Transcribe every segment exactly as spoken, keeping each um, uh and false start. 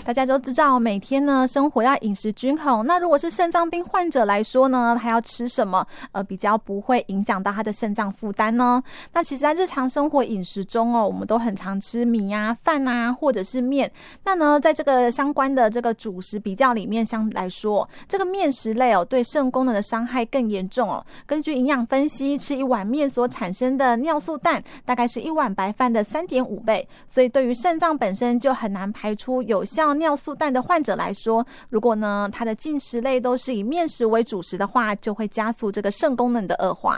大家都知道每天呢生活要饮食均衡，那如果是肾脏病患者来说呢，他要吃什么呃比较不会影响到他的肾脏负担呢？那其实在日常生活饮食中哦，我们都很常吃米啊、饭啊或者是面。那呢在这个相关的这个主食比较里面相来说，这个面食类哦对肾功能的伤害更严重哦。根据营养分析，吃一碗面所产生的尿素氮大概是一碗白饭的 三点五 倍，所以对于肾脏本身就很难排出有效尿素氮的患者来说，如果呢他的进食类都是以面食为主食的话，就会加速这个肾功能的恶化。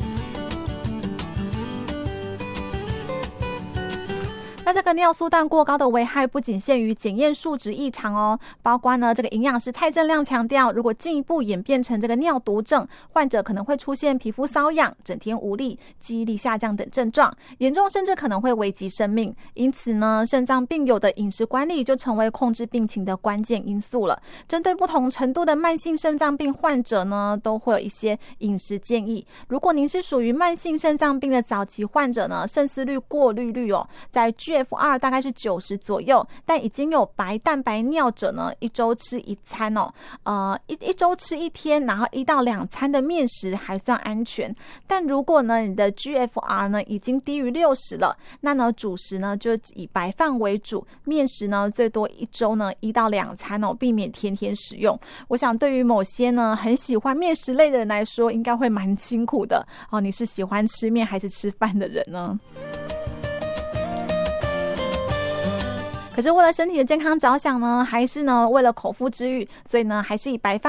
那这个尿素氮过高的危害不仅限于检验数值异常哦，包括呢这个营养师蔡正亮强调，如果进一步演变成这个尿毒症，患者可能会出现皮肤瘙痒、整天无力、记忆力下降等症状，严重甚至可能会危及生命。因此呢，肾脏病友的饮食管理就成为控制病情的关键因素了。针对不同程度的慢性肾脏病患者呢，都会有一些饮食建议。如果您是属于慢性肾脏病的早期患者呢，肾丝率过滤率哦，在 G F R 大概是九十左右，但已经有白蛋白尿者呢，一周吃一餐哦，呃，一一周吃一天，然后一到两餐的面食还算安全。但如果呢，你的 G F R 呢已经低于六十了，那呢主食呢就以白饭为主，面食呢最多一周呢一到两餐哦，避免天天食用。我想对于某些呢很喜欢面食类的人来说，应该会蛮辛苦的哦。你是喜欢吃面还是吃饭的人呢？可是为了身体的健康着想呢，还是呢为了口腹之欲，所以呢还是以白饭